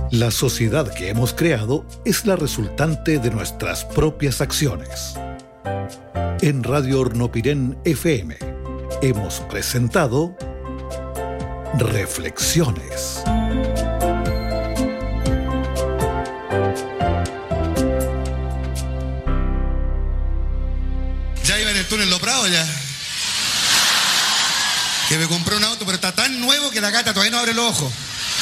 La sociedad que hemos creado es la resultante de nuestras propias acciones. En Radio Hornopirén FM hemos presentado Reflexiones. Ya iba en el túnel Los Prados ya. Que me compré un auto, pero está tan nuevo que la gata todavía no abre los ojos.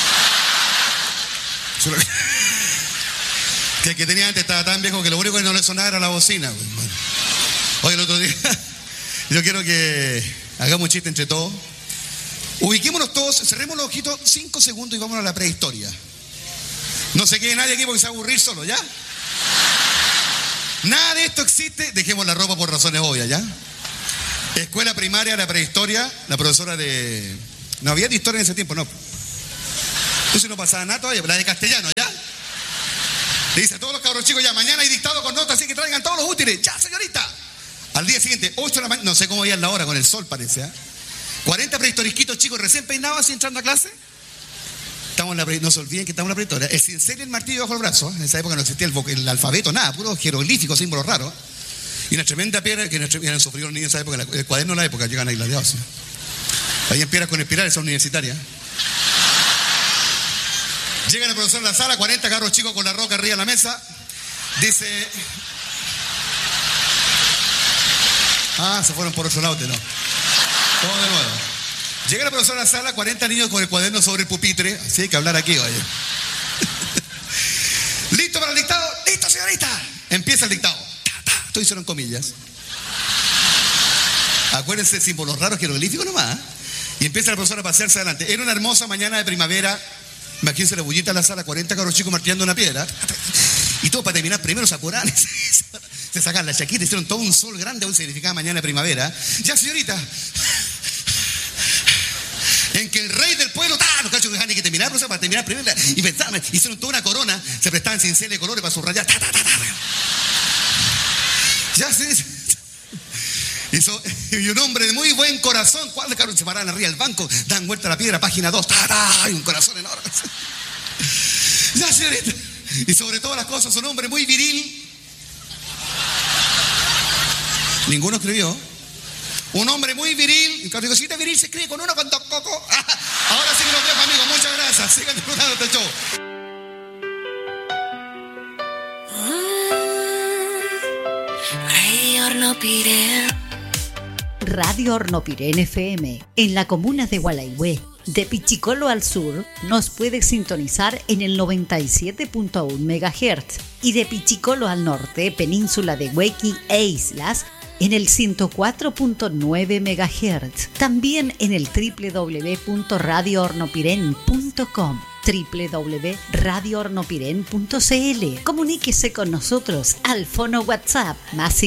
Que el que tenía antes estaba tan viejo que lo único que no le sonaba era la bocina. Oye, el otro día, yo quiero que hagamos un chiste entre todos. Ubiquémonos todos, cerremos los ojitos 5 segundos y vámonos a la prehistoria. No se quede nadie aquí porque se va a aburrir solo, ¿ya? Nada de esto existe, dejemos la ropa por razones obvias, ¿ya? Escuela primaria, la prehistoria, la profesora de... No había de historia en ese tiempo, no. Entonces no pasaba nada todavía, la de castellano, ¿ya? Le dice a todos los cabros chicos, ya, mañana hay dictado con notas, así que traigan todos los útiles. ¡Ya, señorita! Al día siguiente, 8 de la mañana, no sé cómo veían la hora, con el sol parece, ¿eh? 40 prehistorisquitos chicos recién peinados así entrando a clase. Estamos en la no se olviden que estamos en la prehistoria. El cincel y el martillo bajo el brazo, ¿eh? En esa época no existía el alfabeto, nada, puro jeroglífico, símbolos raros. Y una tremenda piedra, que habían sufrido los niños en esa época, el cuaderno de la época, llegan ahí gladiados. Ahí en piedras con espirales, esa universitaria. Llega el profesor a la sala, 40 carros chicos con la roca arriba de la mesa. Dice... Ah, se fueron por otro lado, no. Todo de nuevo. Llega el profesor a la sala, 40 niños con el cuaderno sobre el pupitre. Así hay que hablar aquí, oye. ¿Listo para el dictado? ¡Listo, señorita! Empieza el dictado. Esto hicieron comillas. Acuérdense, símbolos raros jeroglíficos nomás. Y empieza el profesor a pasearse adelante. Era una hermosa mañana de primavera. Imagínense la bullita en la sala, 40 cabros chicos martillando una piedra. Y todo para terminar primero se apuraron. Se sacan la chaquita, hicieron todo un sol grande, un significado mañana de primavera. Ya, señorita. En que el rey del pueblo, los cachos que dejan que terminar, pero para terminar primero. Y pensaban, hicieron toda una corona, se prestaban cinceles de colores para subrayar. Ya se dice. Y un hombre de muy buen corazón, ¿cuál de carros se paran arriba del banco? Dan vuelta a la piedra, página 2, y un corazón enorme. Ya, señorita. Y sobre todas las cosas, un hombre muy viril. Ninguno escribió. Un hombre muy viril. Y cuando digo, si te viril se escribe con uno con dos cocos. Ahora sí que nos vemos, amigos. Muchas gracias. Sigan disfrutando este show. Radio Hornopirén. Radio Hornopirén FM, en la comuna de Gualeguay. De Pichicolo al sur, nos puede sintonizar en el 97.1 MHz y de Pichicolo al norte, península de Huequi e islas, en el 104.9 MHz. También en el www.radiohornopirén.com, www.radiohornopirén.cl. Comuníquese con nosotros al fono WhatsApp más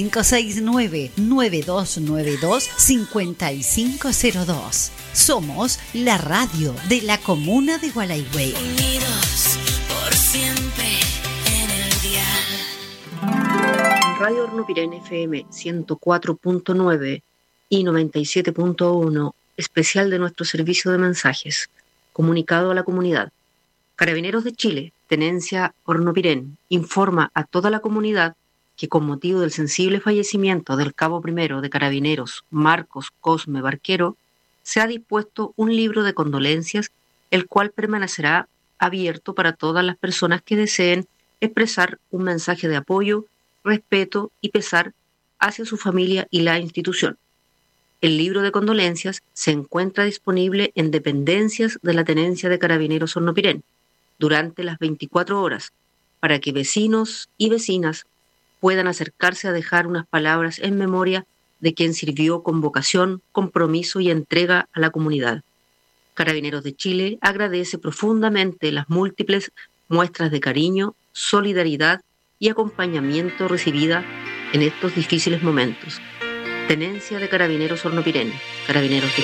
569-9292-5502. Somos la radio de la comuna de Gualeguay. Unidos por siempre en el dial. Radio Hornopirén FM 104.9 y 97.1, especial de nuestro servicio de mensajes, comunicado a la comunidad. Carabineros de Chile, Tenencia Hornopirén, informa a toda la comunidad que con motivo del sensible fallecimiento del cabo primero de Carabineros, Marcos Cosme Barquero, se ha dispuesto un libro de condolencias, el cual permanecerá abierto para todas las personas que deseen expresar un mensaje de apoyo, respeto y pesar hacia su familia y la institución. El libro de condolencias se encuentra disponible en dependencias de la Tenencia de Carabineros Hornopirén durante las 24 horas, para que vecinos y vecinas puedan acercarse a dejar unas palabras en memoria de quien sirvió con vocación, compromiso y entrega a la comunidad. Carabineros de Chile agradece profundamente las múltiples muestras de cariño, solidaridad y acompañamiento recibida en estos difíciles momentos. Tenencia de Carabineros Hornopirén, Carabineros de